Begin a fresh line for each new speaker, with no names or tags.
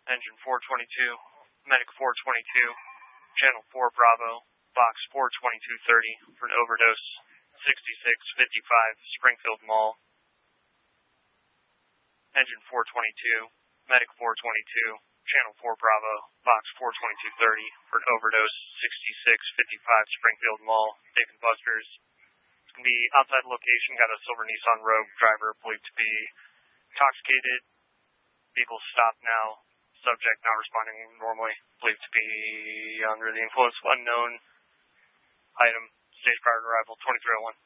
Engine 422, Medic 422, Channel 4 Bravo, Box 42230 for an overdose, 6655 Springfield Mall. Engine 422, Medic 422, Channel 4 Bravo, Box 42230 for an overdose, 6655 Springfield Mall, Dave & Buster's. It's going to be outside the location, got a silver Nissan Rogue, driver believed to be intoxicated. Vehicle stopped now. Subject not responding normally, believed to be under the influence of unknown. Item, stage prior to arrival, 2301.